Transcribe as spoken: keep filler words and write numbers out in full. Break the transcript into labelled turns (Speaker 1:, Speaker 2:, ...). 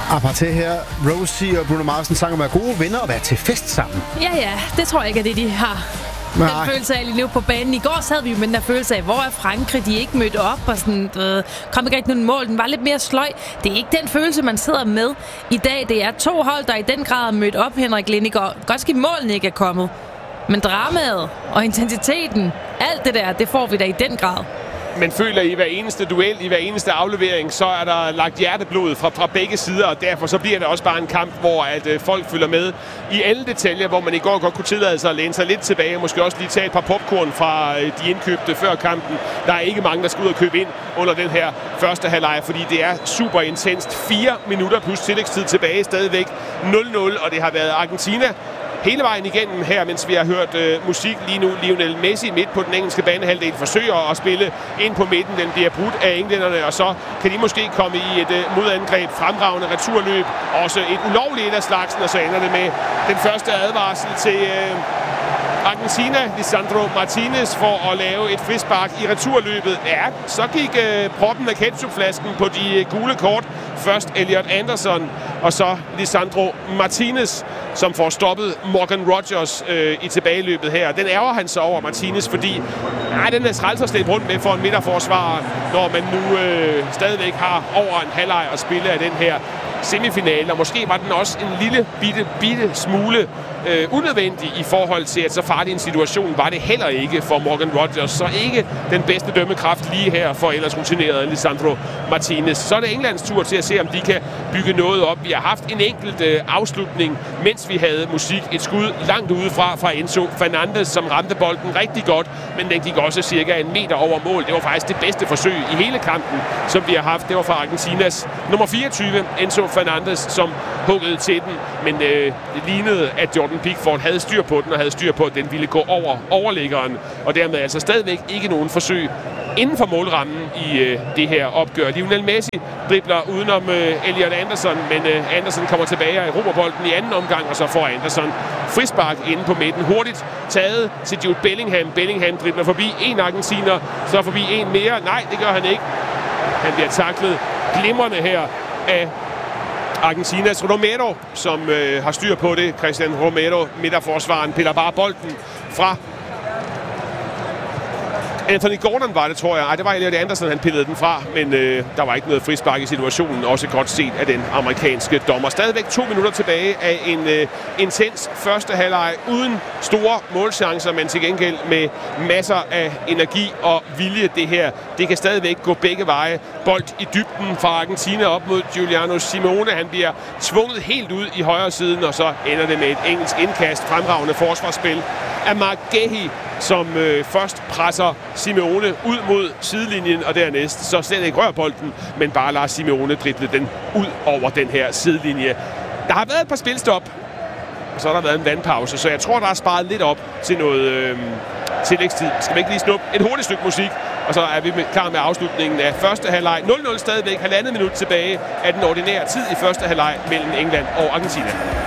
Speaker 1: Apartheid her. Rosie og Bruno Marsen sang om at være gode venner og være til fest sammen.
Speaker 2: Ja, ja. Det tror jeg ikke er det, de har. Nej. Den følelse af lige nu på banen. I går sad vi jo med den der følelse af, hvor er Frankrig? De er ikke mødt op og sådan, øh, kom ikke rigtig nogen mål. Den var lidt mere sløj. Det er ikke den følelse, man sidder med i dag. Det er to hold, der i den grad er mødt op, Henrik Lindegaard. Godt ske målene ikke er kommet. Men dramaet og intensiteten, alt det der, det får vi da i den grad.
Speaker 3: Men føler I hver eneste duel, i hver eneste aflevering, så er der lagt hjerteblod fra, fra begge sider, og derfor så bliver det også bare en kamp, hvor at, øh, folk følger med i alle detaljer, hvor man i går godt kunne tillade sig at læne sig lidt tilbage, og måske også lige tage et par popcorn fra øh, de indkøbte før kampen. Der er ikke mange, der skal ud og købe ind under den her første halvleg, fordi det er super intenst. Fire minutter plus tillægstid tilbage, stadigvæk nul nul, og det har været Argentina hele vejen igennem her, mens vi har hørt øh, musik lige nu. Lionel Messi midt på den engelske banehalvdel forsøger at spille ind på midten. Den bliver brudt af englænderne, og så kan de måske komme i et øh, modangreb, fremragende returløb. Også et ulovligt et af slagsen, og så ender det med den første advarsel til øh, Argentina. Lisandro Martinez for at lave et frispark i returløbet. Ja, så gik øh, proppen af ketchupflasken på de øh, gule kort. Først Elliot Anderson, og så Lisandro Martinez, som får stoppet Morgan Rogers øh, i tilbageløbet her. Den ærger han så over Martinez, fordi nej, den er træls at slæbe rundt med for en midterforsvarer, når man nu øh, stadigvæk har over en halvleg at spille af den her semifinale. Og måske var den også en lille bitte, bitte smule øh, unødvendig i forhold til, at så farlig en situation var det heller ikke for Morgan Rogers. Så ikke den bedste dømmekraft lige her for ellers rutinerede Lisandro Martinez. Så er det Englands tur til at se, om de kan bygge noget op. Vi har haft en enkelt øh, afslutning, mens vi havde musik. Et skud langt udefra fra Enzo Fernandez, som ramte bolden rigtig godt, men den gik også cirka en meter over mål. Det var faktisk det bedste forsøg i hele kampen, som vi har haft. Det var fra Argentinas nummer fireogtyve, Enzo Fernandez, som huggede til den, men øh, det lignede, at Jordan Pickford havde styr på den, og havde styr på, at den ville gå over overliggeren, og dermed altså stadigvæk ikke nogen forsøg inden for målrammen i øh, det her opgør. Lionel Messi dribler udenom øh, Elliot Anderson, men øh, Anderson kommer tilbage og erobrer bolden i anden omgang, og så får Anderson frispark inde på midten. Hurtigt taget til Jude Bellingham. Bellingham dribler forbi en argentiner, så forbi en mere. Nej, det gør han ikke. Han bliver taklet glimrende her af Argentinas Romero, som øh, har styr på det. Christian Romero, midterforsvaren, piller bare bolden fra Anthony Gordon var det, tror jeg. Ej, det var Elliot Anderson, han pillede den fra, men øh, der var ikke noget frispark i situationen. Også godt set af den amerikanske dommer. Stadigvæk to minutter tilbage af en øh, intens første halvleg uden store målchancer, men til gengæld med masser af energi og vilje. Det her, det kan stadigvæk gå begge veje. Bold i dybden fra Argentina op mod Giuliano Simeone. Han bliver tvunget helt ud i højre siden, og så ender det med et engelsk indkast. Fremragende forsvarsspil af Mark Gehi, som øh, først presser Simeone ud mod sidelinjen, og dernæst så slet ikke rører bolden, men bare lader Simeone drible den ud over den her sidelinje. Der har været et par spilstop, og så har der været en vandpause, så jeg tror, der er sparet lidt op til noget øh, tillægstid. Skal vi ikke lige snuppe et hurtigt stykke musik, og så er vi med, klar med afslutningen af første halvleg. nul nul stadigvæk, halvandet minut tilbage af den ordinære tid i første halvleg mellem England og Argentina.